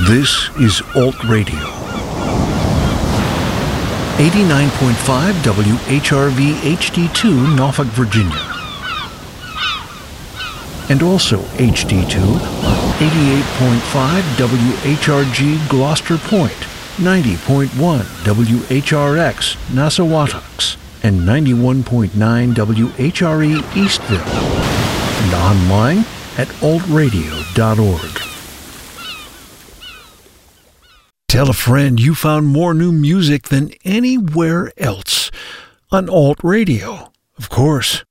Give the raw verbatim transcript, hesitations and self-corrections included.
This is Alt Radio. eighty-nine point five W H R V H D two, Norfolk, Virginia. And also H D two on eighty-eight point five W H R G Gloucester Point, ninety point one W H R X Nassawatucks, and ninety-one point nine W H R E Eastville. And online at alt radio dot org. Tell a friend you found more new music than anywhere else on Alt Radio, of course.